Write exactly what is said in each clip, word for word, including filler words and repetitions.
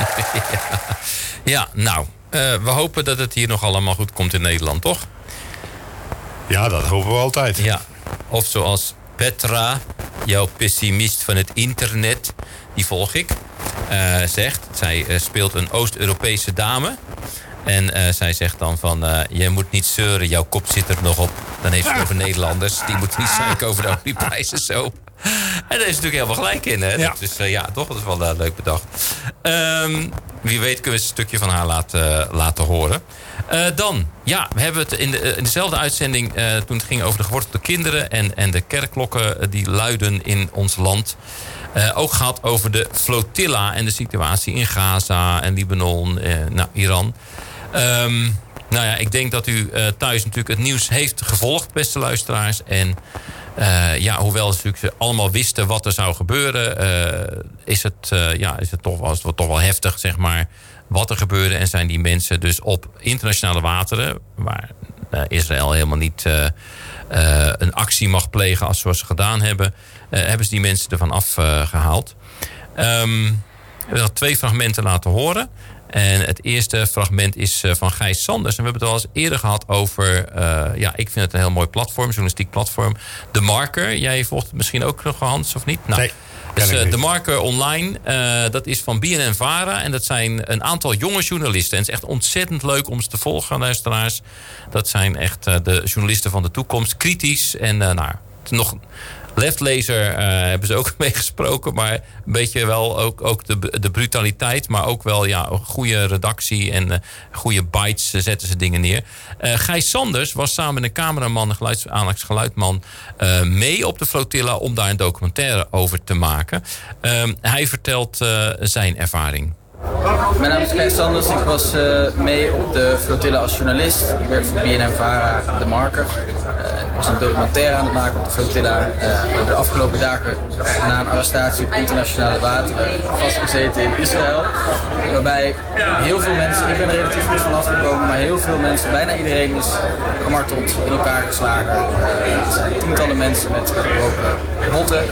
ja. ja, nou, uh, we hopen dat het hier nog allemaal goed komt in Nederland, toch? Ja, dat hopen we altijd. Ja, of zoals Petra, jouw pessimist van het internet, die volg ik, uh, zegt. Zij uh, speelt een Oost-Europese dame. En uh, zij zegt dan van, uh, je moet niet zeuren, jouw kop zit er nog op. Dan heeft ze het over Nederlanders. Die moeten niet zeiken over de olieprijzen zo. En daar is natuurlijk helemaal gelijk in. Hè? Ja. Dus uh, ja, toch? Dat is wel uh, leuk bedacht. Um, wie weet kunnen we een stukje van haar laten, uh, laten horen. Uh, dan, ja, we hebben het in, de, in dezelfde uitzending... Uh, toen het ging over de gewortelde kinderen... en, en de kerkklokken uh, die luiden in ons land... Uh, ook gehad over de flotilla en de situatie in Gaza en Libanon, uh, nou, Iran. Um, nou ja, ik denk dat u uh, thuis natuurlijk het nieuws heeft gevolgd, beste luisteraars. En uh, ja, hoewel ze natuurlijk allemaal wisten wat er zou gebeuren... Uh, is het, uh, ja, is het toch, was het toch wel heftig, zeg maar, wat er gebeurde. En zijn die mensen dus op internationale wateren... waar uh, Israël helemaal niet uh, uh, een actie mag plegen als zoals ze gedaan hebben... Uh, hebben ze die mensen ervan afgehaald. Uh, um, we hebben twee fragmenten laten horen. En het eerste fragment is uh, van Gijs Sanders. En we hebben het al eens eerder gehad over... Uh, ja, ik vind het een heel mooi platform, journalistiek platform. De Marker. Jij volgt het misschien ook nog, Hans, of niet? Nou, nee. Dus uh, De Marker online, uh, dat is van B N N Vara. En dat zijn een aantal jonge journalisten. En het is echt ontzettend leuk om ze te volgen, luisteraars. Dat zijn echt uh, de journalisten van de toekomst. Kritisch en uh, nou, nog... Leftlezer uh, hebben ze ook mee gesproken. Maar een beetje wel ook, ook de, de brutaliteit. Maar ook wel ja, een goede redactie. En uh, goede bites uh, zetten ze dingen neer. Uh, Gijs Sanders was samen met een cameraman en geluids, Alex Geluidman... Uh, mee op de flotilla om daar een documentaire over te maken. Uh, hij vertelt uh, zijn ervaring. Mijn naam is Gijs Sanders. Ik was uh, mee op de flotilla als journalist. Ik werk voor B N N Vara, De Marker. Uh, ik was een documentaire aan het maken op de flotilla. Uh, we hebben de afgelopen dagen na een arrestatie op internationale wateren vastgezeten in Israël. Waarbij heel veel mensen, ik ben er relatief goed van afgekomen, maar heel veel mensen, bijna iedereen is gemarteld, in elkaar geslagen. Uh, er zijn tientallen mensen met gebroken botten,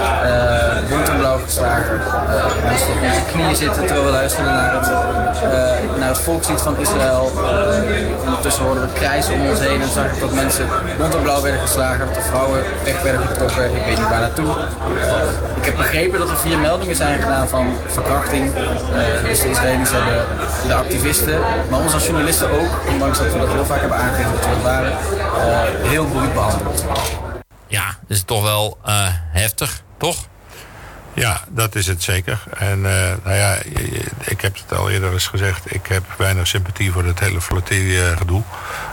uh, bont en blauw geslagen. Uh, mensen op onze knieën zitten terwijl we luisteren naar het, uh, naar het volkslied van Israël. Uh, ondertussen hoorden we krijsen om ons heen en zag ik dat mensen bont en blauw werden geslagen, dat de vrouwen weg werden getrokken. Ik weet niet waar naartoe. Uh, ik heb begrepen dat er vier meldingen zijn gedaan van verkrachting. Uh, dus de Israëli's hebben de activisten, maar ons als journalisten ook, ondanks dat we dat heel vaak hebben aangegeven dat we dat waren, uh, heel bruut behandeld. Ja, dat is toch wel uh, heftig, toch? Ja, dat is het zeker. En uh, nou ja, ik heb het al eerder eens gezegd. Ik heb weinig sympathie voor het hele flotille gedoe.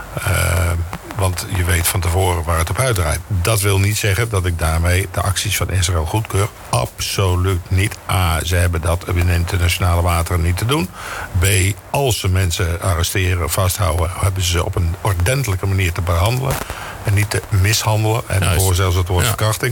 Uh, want je weet van tevoren waar het op uitdraait. Dat wil niet zeggen dat ik daarmee de acties van Israël goedkeur. Absoluut niet. A, ze hebben dat in internationale wateren niet te doen. B, als ze mensen arresteren, vasthouden, hebben ze ze op een ordentelijke manier te behandelen. En niet te mishandelen. En Juist. voor zelfs het woord Ja. verkrachting.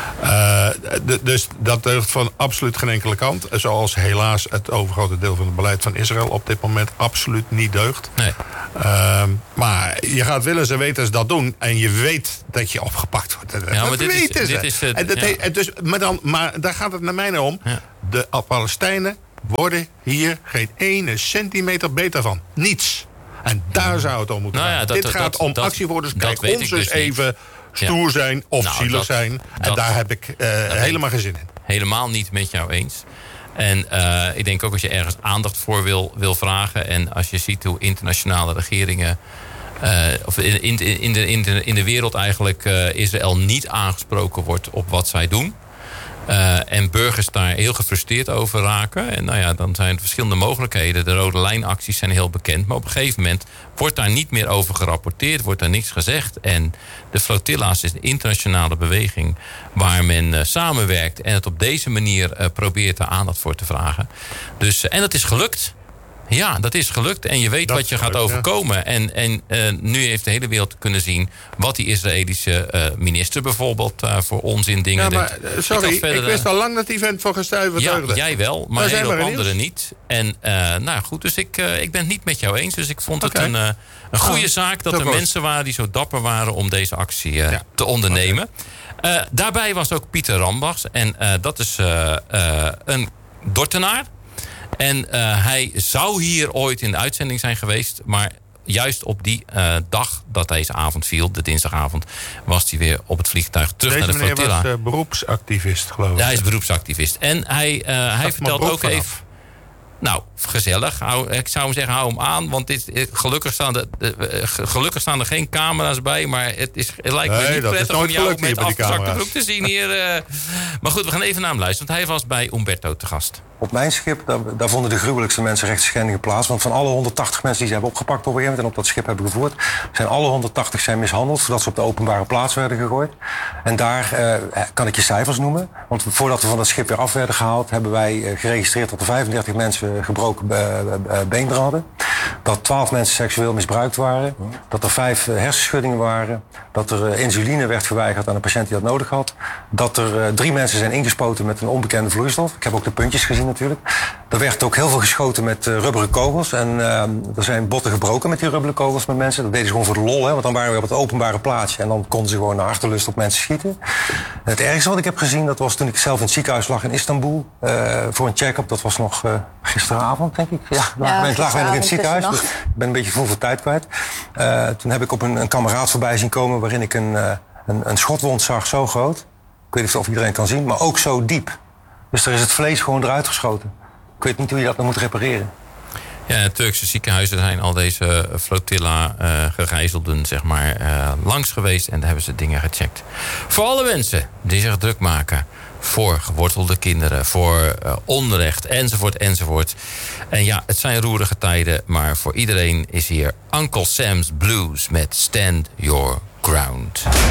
Uh, d- dus dat deugt van absoluut geen enkele kant. Zoals helaas het overgrote deel van het beleid van Israël op dit moment absoluut niet deugt. Nee. Uh, maar je gaat willen ze weten ze dat doen. En je weet dat je opgepakt wordt. Dat Ja, maar dit is- weten ze. dit is het, en dat ja. he- en dus, maar, dan, maar daar gaat het naar mij naar om. Ja. De Palestijnen worden hier geen ene centimeter beter van. Niets. En daar zou het om moeten Nou ja, gaan. dat- Dit dat- gaat om dat- actievoerders. dat Kijk, weet ons ik dus dus niet. even stoer zijn of Nou, zielig dat- zijn. En dat- daar heb ik uh, helemaal geen zin in. Helemaal niet met jou eens. En uh, ik denk ook als je ergens aandacht voor wil, wil vragen... en als je ziet hoe internationale regeringen... Uh, of in, in, in, de, in, de, in de wereld eigenlijk uh, Israël niet aangesproken wordt op wat zij doen... Uh, en burgers daar heel gefrustreerd over raken. En nou ja, dan zijn er verschillende mogelijkheden. De rode lijnacties zijn heel bekend. Maar op een gegeven moment wordt daar niet meer over gerapporteerd. Wordt daar niks gezegd. En de flotilla's is een internationale beweging... waar men uh, samenwerkt en het op deze manier uh, probeert er aandacht voor te vragen. Dus, uh, en dat is gelukt. Ja, dat is gelukt. En je weet Dat wat je is gaat gelukt, overkomen. Ja. En, en uh, nu heeft de hele wereld kunnen zien... wat die Israëlische uh, minister bijvoorbeeld uh, voor onzin dingen Ja, doet. maar, uh, sorry, ik, verder, wist al lang dat die vent voor gestuiven Ja, deugde. jij wel, maar Daar heel zijn we veel er anderen nieuws. niet. En uh, nou goed, dus ik, uh, ik ben het niet met jou eens. Dus ik vond het Oké. een, uh, een goede Oh, zaak dat zo er goed. mensen waren... die zo dapper waren om deze actie uh, Ja. te ondernemen. Uh, daarbij was ook Pieter Rambachs. En uh, dat is uh, uh, een Dordtenaar. En uh, hij zou hier ooit in de uitzending zijn geweest. Maar juist op die uh, dag dat deze avond viel, de dinsdagavond, was hij weer op het vliegtuig terug Deze naar de flotilla. Deze meneer was uh, beroepsactivist, geloof ik. Ja, hij is beroepsactivist. En hij, uh, hij vertelt ook vanaf. even... Nou, gezellig. Hou, ik zou hem zeggen, hou hem aan. Want dit, gelukkig, staan er, gelukkig staan er geen camera's bij. Maar het, is, het lijkt nee, me niet prettig om jou met afgezakte broek te zien hier. Uh. Maar goed, we gaan even naar hem luisteren. Want hij was bij Umberto te gast. Op mijn schip, daar, daar vonden de gruwelijkste mensenrechtsschendingen plaats. Want van alle honderdtachtig mensen die ze hebben opgepakt op een gegeven moment en op dat schip hebben gevoerd, zijn alle honderdtachtig zijn mishandeld, zodat ze op de openbare plaats werden gegooid. En daar uh, kan ik je cijfers noemen. Want voordat we van dat schip weer af werden gehaald, hebben wij uh, geregistreerd dat er vijfendertig mensen gebroken uh, beenderen hadden. Dat twaalf mensen seksueel misbruikt waren. Dat er vijf uh, hersenschuddingen waren. Dat er uh, insuline werd geweigerd aan een patiënt die dat nodig had. Dat er uh, drie mensen zijn ingespoten met een onbekende vloeistof. Ik heb ook de puntjes gezien natuurlijk. Er werd ook heel veel geschoten met uh, rubberen kogels. En uh, er zijn botten gebroken met die rubberen kogels met mensen. Dat deden ze gewoon voor de lol, hè, want dan waren we op het openbare plaatsje. En dan konden ze gewoon naar achterlust op mensen schieten. En het ergste wat ik heb gezien, dat was toen ik zelf in het ziekenhuis lag in Istanbul. Uh, voor een check-up, dat was nog uh, gisteravond, denk ik. Ja, ja ik lag nog in het ziekenhuis. Dus ik ben een beetje veel voor tijd kwijt. Uh, toen heb ik op een, een kameraad voorbij zien komen waarin ik een, uh, een, een schotwond zag, zo groot. Ik weet niet of iedereen kan zien, maar ook zo diep. Dus er is het vlees gewoon eruit geschoten. Ik weet niet hoe je dat dan moet repareren. Ja, in Turkse ziekenhuizen zijn al deze flotilla uh, gegijzelden zeg maar, uh, langs geweest. En daar hebben ze dingen gecheckt. Voor alle mensen die zich druk maken voor gewortelde kinderen, voor uh, onrecht, enzovoort, enzovoort. En ja, het zijn roerige tijden, maar voor iedereen is hier Uncle Sam's Blues met Stand Your Ground.